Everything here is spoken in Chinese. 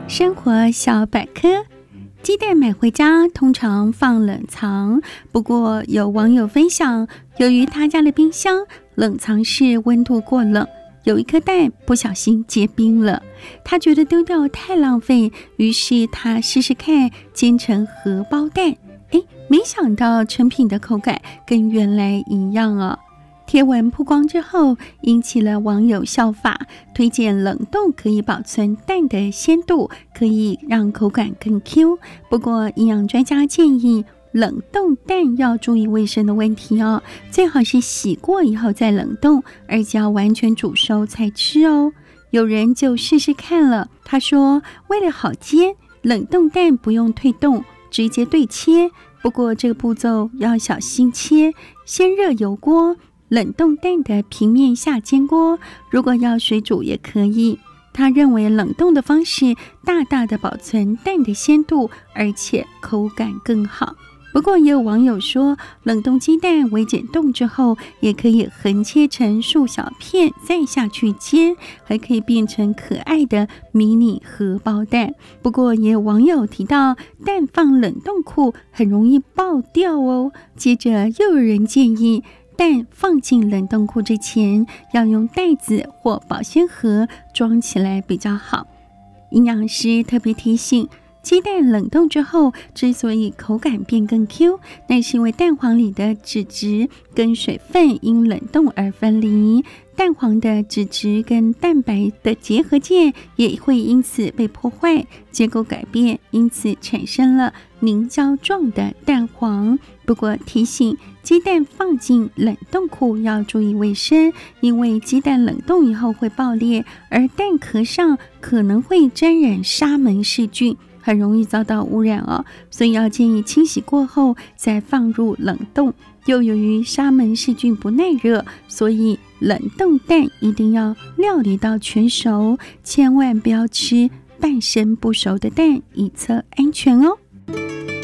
生活小百科，鸡蛋买回家通常放冷藏，不过有网友分享，由于他家的冰箱冷藏室温度过冷，有一颗蛋不小心结冰了，他觉得丢掉太浪费，于是他试试看煎成荷包蛋，没想到成品的口感跟原来一样哦。贴文曝光之后，引起了网友效法，推荐冷冻可以保存蛋的鲜度，可以让口感更 Q。不过，营养专家建议，冷冻蛋要注意卫生的问题哦，最好是洗过以后再冷冻，而且要完全煮熟才吃哦。有人就试试看了，他说，为了好煎，冷冻蛋不用退冻，直接对切。不过这个步骤要小心切，先热油锅。冷冻蛋的平面下煎锅，如果要水煮也可以。他认为冷冻的方式大大的保存蛋的鲜度，而且口感更好。不过也有网友说，冷冻鸡蛋微解冻之后，也可以横切成数小片再下去煎，还可以变成可爱的迷你荷包蛋。不过也有网友提到，蛋放冷冻库很容易爆掉哦。接着又有人建议，蛋放进冷冻库之前，要用袋子或保鲜盒装起来比较好。营养师特别提醒，鸡蛋冷冻之后之所以口感变更 Q， 那是因为蛋黄里的脂质跟水分因冷冻而分离，蛋黄的脂质跟蛋白的结合键也会因此被破坏，结构改变，因此产生了凝胶状的蛋黄。不过提醒，鸡蛋放进冷冻库要注意卫生，因为鸡蛋冷冻以后会爆裂，而蛋壳上可能会沾染沙门氏菌，很容易遭到污染哦，所以要建议清洗过后再放入冷冻。又由于沙门氏菌不耐热，所以冷冻蛋一定要料理到全熟，千万不要吃半生不熟的蛋，以测安全哦。